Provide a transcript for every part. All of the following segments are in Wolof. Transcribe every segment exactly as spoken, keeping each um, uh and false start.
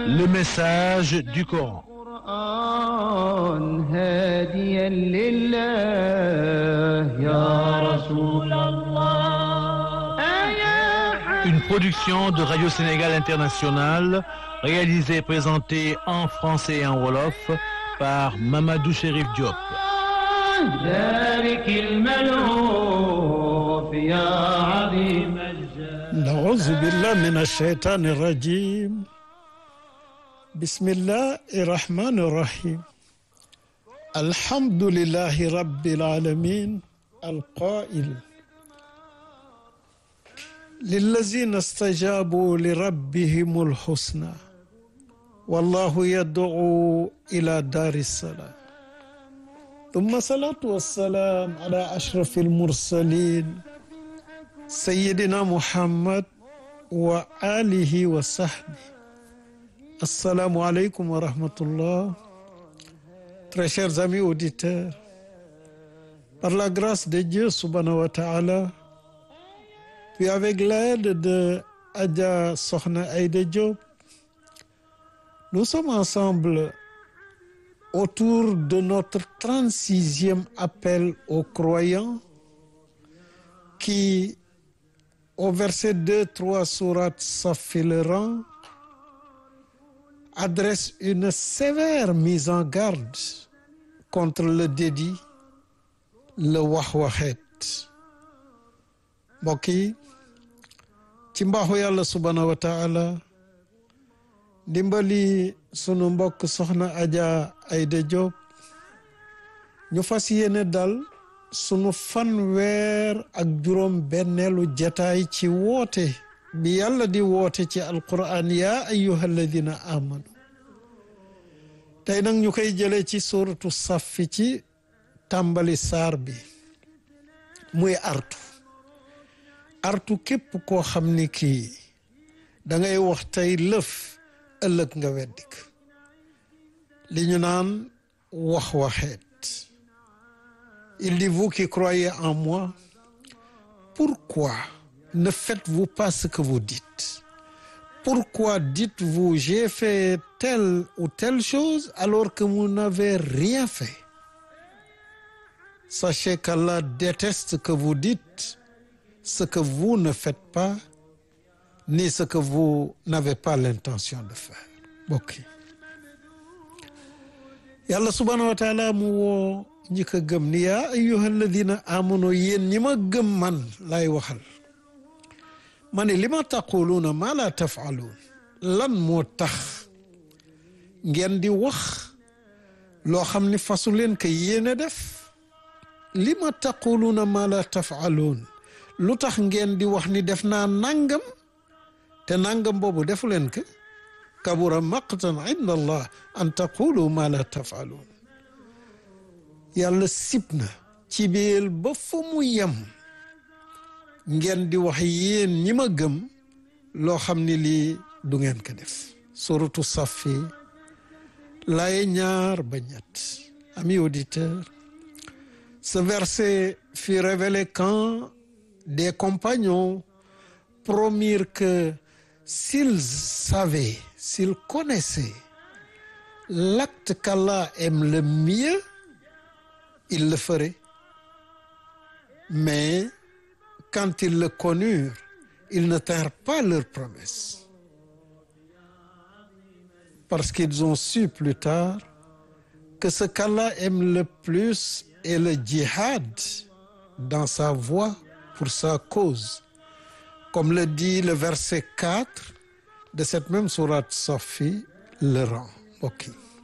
Le message du Coran. Une production de Radio Sénégal International, réalisée et présentée en français et en wolof par Mamadou Chérif Diop. Na'uuzu billahi minash shaytaanir rajiim. Bismillahir rahmaanir rahiim. Alhamdulillahi rabbil aalamiin al-qaa'il lillazina istajaabu li rabbihimul husna wallahu yad'u ila daris salaam. Thumma salaatu wassalaam ala ashrafil mursaliin sayyidina Muhammad wa alihi wa sahbihi. Assalamu alaikum wa rahmatullah. Très chers amis auditeurs, par la grâce de Dieu subhanahu wa ta'ala, puis avec l'aide de Adja Sokhna Aïda Diop, nous sommes ensemble autour de notre trente-sixième appel aux croyants qui, au verset deux trois sourate Safi le rang, adresse une sévère mise en garde contre le dédit, le wax-waxeet. Mbokk yi, ci mbaaxu yàlla subhanahu wa taala, dimbali sunu mbokk soxna Adja Aïda Diop, ñu fas yéene dal sunu fanweer ak juróom benneelu jataay ci woote bi yàlla di woote ci alquran yaa ayyuhalladina amanu. Tey nag ñu koy jëlee ci suratu Safi ci tàmbali saar bi muy artu artu képp koo xam ni kii dangay wax tey lëf ëllëg nga weddik li ñu naan wax waxeet. Il dit, vous qui croyez en moi, pourquoi ne faites-vous pas ce que vous dites? Pourquoi dites-vous j'ai fait telle ou telle chose alors que vous n'avez rien fait? Sachez qu'Allah déteste que vous dites ce que vous ne faites pas, ni ce que vous n'avez pas l'intention de faire. Mbokk yi, Yàlla subhanahu wa taala mu woo ñi ko gëm ni yaa ayyuhalladina amanu, yéen ñi ma gëm man lay waxal. ma ne li ma taquluuna maa laa tafaaluun, lan moo tax ngeen di wax loo xam ni fasu leen ko yéene def. li ma taquluuna maa laa tafaaluun, lu tax ngeen di wax ni def naa nangam te nangam boobu defu leen ko. kabura maqtan inda allah an taqulu maa laa tafaaluun. yàlla sib na ci biir ba fu mu yem ngeen di wax yéen ñi ma gëm loo xam ni lii du ngeen ko def. suratu Safi laaye ñaar ba ñett. Amis auditeurs, ce verset fut révélé quand des compagnons promirent que s'ils savaient, s'ils connaissaient l'acte qu'Allah aime le mieux, ils le feraient. Mais quand ils le connurent, ils ne tinrent pas leur promesse. Parce qu'ils ont su plus tard que ce qu'Allah aime le plus est le djihad dans sa voie pour sa cause. Comme le dit le verset quatre de cette même sourate Safi le rang. Ok.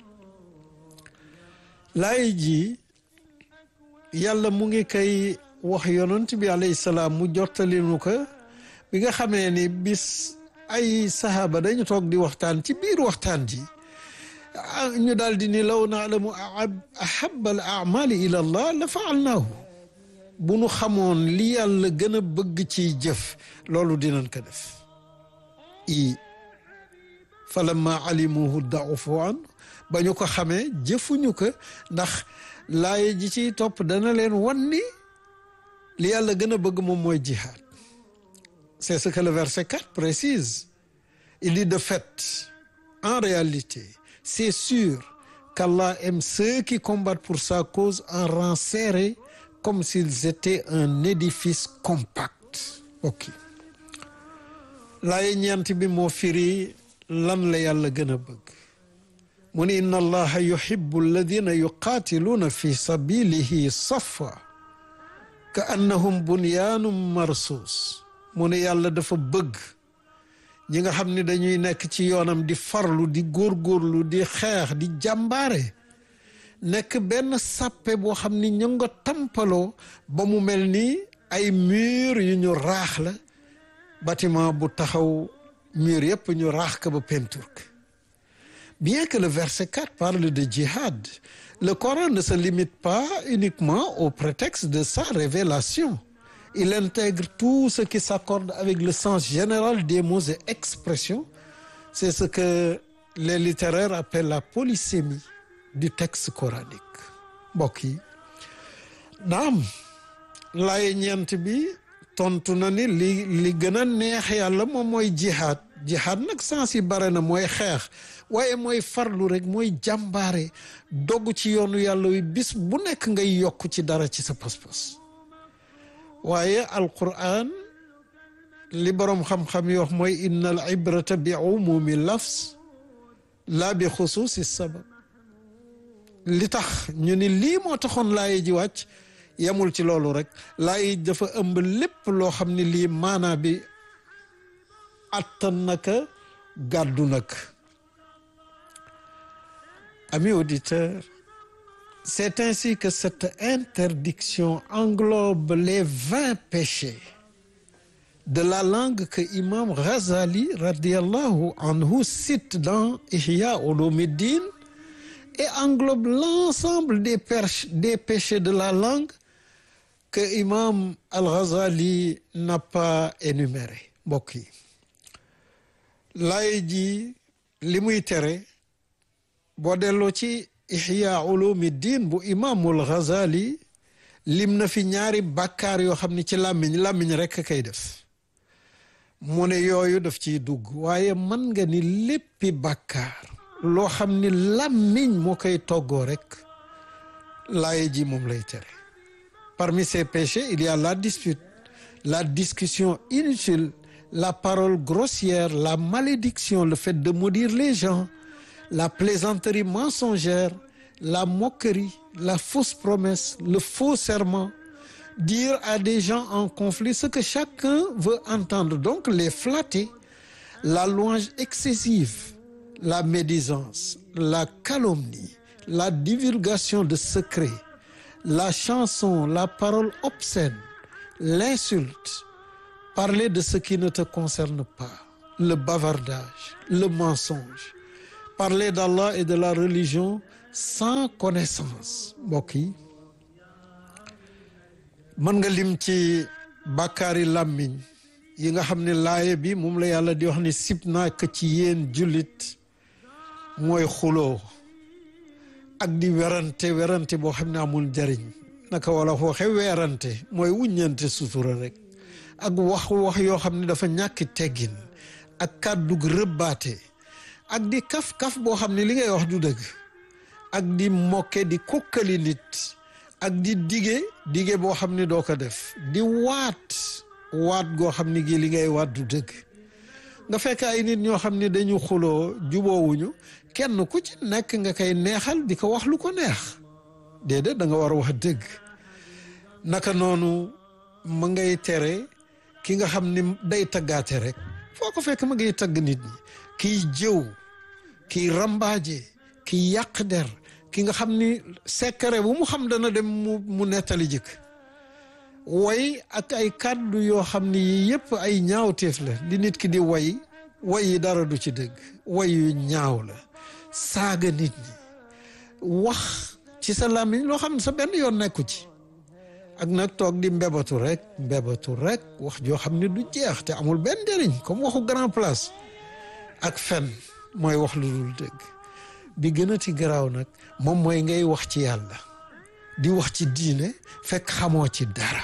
laay ji yàlla mu ngi koy wax yonent bi alayhi salaam mu jottali nu ko bi nga xamee ni bis ay sahaaba dañu toog di waxtaan ci biir waxtaan ji ñu daal di ni law naalamu ahabba al a'mali ila allah la fa'alnaahu. bu nu xamoon li yàlla gën a bëgg ci jëf loolu dinañ ko def. i falamma alimuhu da'ufu an, ba ñu ko xamee jëfuñu ko, ndax laaye ji ciy topp dana leen wan ni li yàlla gën a bëgg moom mooy jihad. C'est ce que le verset quatre précise. Il dit de fait, En réalité, c'est sûr qu'Allah aime ceux qui combattent pour sa cause en rang serré, comme s'ils étaient un édifice compact. Ok. laay ñeent bi moo firi lan la yàlla gën a bëgg mu ne inna allaha yuhibbu alladina yuqaatiluuna fi sabilihi safa ka annahum bunyaanum marsuus mu ne yàlla dafa bëgg ñi nga xam ne dañuy nekk ci yoonam di farlu di góorgóorlu di xeex di jàmbaare nekk benn sàppe boo xam ni ñu nga tampaloo ba mu mel ni ay mur yu ñu raax la bâtiment bu taxaw mur yëpp ñu raax ka ba peinture ka. Bien que le verset quatre parle de djihad, le Coran ne se limite pas uniquement au prétexte de sa révélation. Il intègre tout ce qui s'accorde avec le sens général des mots et expressions. C'est ce que les littéraires appellent la polysémie du texte coranique. Mbokk yi naam laay ñeent bi tontu na ni li li gën a neex yàlla moom mooy jihad jihad nag sens yi bare na mooy xeex waaye mooy farlu rek mooy jàmbaare dogg ci yoonu yàlla wi bis bu nekk ngay yokk ci dara ci sa pas-pas waaye alquran li boroom xam-xam yi wax mooy inna al ibrata bi umumi lafs la bi xusuusi sabab li tax ñu ni lii moo taxoon laay ji wàcc yemul ci loolu rek laay dafa ëmb lépp loo xam ne lii maanaa bi attan naka gàddu nag. Amis auditeurs, c'est ainsi que cette interdiction englobe les vingt péchés de la langue que Imam Ghazali radiyallahu anhu cite dans Ihya Ulumuddin et englobe l'ensemble des péchés, des péchés de la langue que Imam Al-Ghazali n'a pas énuméré. Mbokk yi laay ji li muy tere boo delloo ci Ihya Ulumuddin bu Imaamul Ghazali lim na fi ñaari bàkkaar yoo xam ne ci làmmiñ làmmiñ rekk kay def mu ne yooyu daf ciy dugg waaye mën nga ni léppi bàkkaar loo xam ni làmmiñ moo koy toggoo rek laay ji moom lay tere. Parmi ces péchés, il y a la dispute, la discussion inutile, la parole grossière, la malédiction, le fait de maudire les gens, la plaisanterie mensongère, la moquerie, la fausse promesse, le faux serment, dire à des gens en conflit ce que chacun veut entendre, donc les flatter, la louange excessive, la médisance, la calomnie, la divulgation de secrets, la chanson, la parole obscène, l'insulte, parler de ce qui ne te concerne pas, le bavardage, le mensonge, parler d'Allah et de la religion sans connaissance. Mbokk yi mën nga lim ci bàkkaari làmmiñ yi nga xam ne laaye bi moom la yàlla di wax ni sib naa ko ci yéen jullit mooy xuloo ak di werante werante boo xam ne amul njariñ naka wala waxe werante mooy wuññante sutura rek ak wax wax yoo xam ne dafa ñàkk teggin ak kàddug rëbbaate ak di kaf-kaf boo xam ne li ngay wax du dëgg ak di mokke di kokkali nit ak di dige dige boo xam ne doo ko def di waat waat goo xam ne gi li ngay waat du dëgg nga fekk ay nit ñoo xam ne dañu xuloo juboowuñu kenn ku ci nekk nga koy neexal di ko wax lu ko neex déedéet da nga war a wax dëgg naka noonu ma ngay tere ki nga xam ni day taggaate rek foo ko fekk ma ngay tagg nit ñi kiy jëw kiy rambaaje kiy yàq der ki nga xam ni secret bu mu xam dana dem mu mu nettali jëkk way ak ay kàddu yoo xam ni yii yëpp ay ñaawteef la di nit ki di way way yi dara du ci dëgg way yu ñaaw la saaga nit ñi wax ci sa làmmiñ loo xam ne sa benn yoon nekku ci ak nag toog di mbebatu rek mbebatu rek wax joo xam ne du jeex te amul benn njëriñ comme waxu grand place ak fen mooy wax lu dul dëgg bi gën a ti garaaw nag moom mooy ngay wax ci yàlla di wax ci diine fekk xamoo ci dara.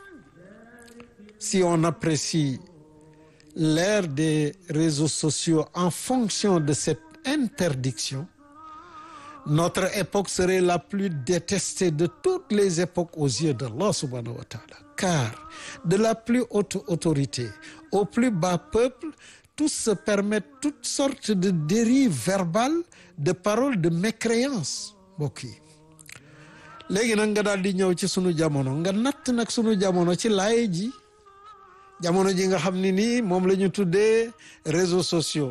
Si on apprécie l'ère des réseaux sociaux en fonction de cette interdiction, notre époque serait la plus détestée de toutes les époques aux yeux d'Allah subhanahu wa ta'ala. Car de la plus haute autorité au plus bas peuple, tous se permettent toutes sortes de dérives verbales, de paroles de mécréance. mbokk yi léegi nag nga daal di ñëw ci sunu jamono nga natt nag sunu jamono ci laay ji jamono ji nga xam ne nii moom la ñu tuddee réseaux sociaux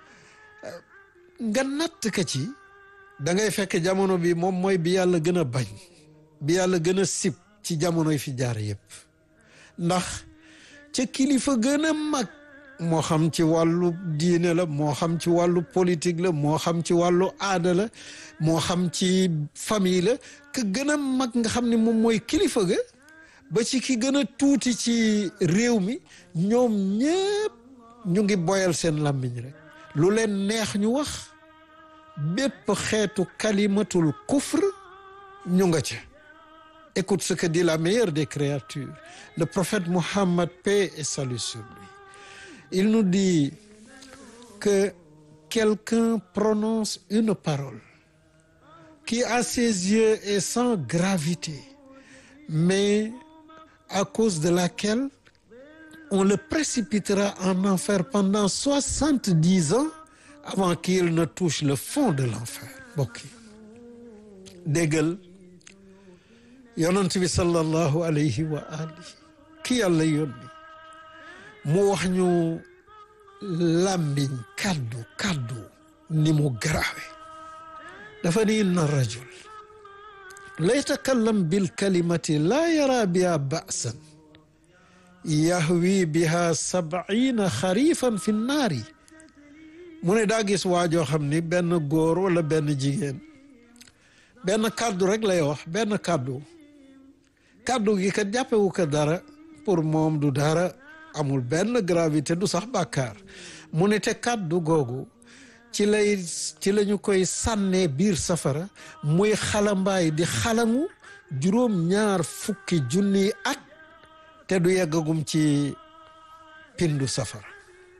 nga natt ka ci da ngay fekk jamono bi moom mooy bi yàlla gën a bañ bi yàlla gën a sib ci jamono yi fi jaar yépp ndax ca kilifa gën a mag moo xam ci wàllu diine la moo xam ci wàllu politique la moo xam ci wàllu aada la moo xam ci famille la ka gën a mag nga xam ne moom mooy kilifa ga ba ci ki gën a tuuti ci réew mi ñoom ñépp ñu ngi boyal seen làmmiñ rek lu leen neex ñu wax bépp xeetu kalimatul kufr ñu nga ca. Écoute ce que dit la meilleure des créatures, le prophète Mohammed, paix et salut sur lui. Il nous dit que quelqu'un prononce une parole qui à ses yeux est sans gravité, mais à cause de laquelle on le précipitera en enfer pendant soixante-dix ans avant qu'il ne touche le fond de l'enfer. Bokk yi déggal yonent bi sallallahu alayhi wa alihi ki yàlla yónni mu wax ñu làmbiñ kaddu kaddu ni mu garaawe dafa ni inna rajul la yatakallam bil kalimati la yara biha ba'san yahwi biha sab'ina xarifan fi naari mu ne daa gis waajoo xam ni benn góor wala benn jigéen benn kaddu rek lay wax benn kaddu kaddu gi kat jàppewu ko dara pour moom du dara amul benn gravité du sax bàkkaar mu ne te kaddu googu ci lay ci la ñu koy sànnee biir safara muy xalambaay di xalangu juróom ñaar fukki junniy at te du yeggagum ci pindu safara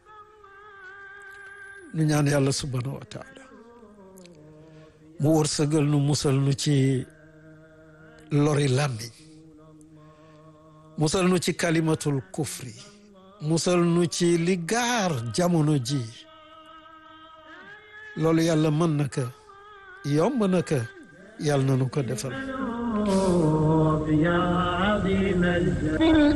nu ñaan yàlla subhanahu wa taala mu wërsëgal nu musal nu ci lori làmmiñ musal nu ci kalimatul kufri musal nu ci li gaar jamono ji loolu yàlla mën na ko yomb na ko yàlla na nu ko defal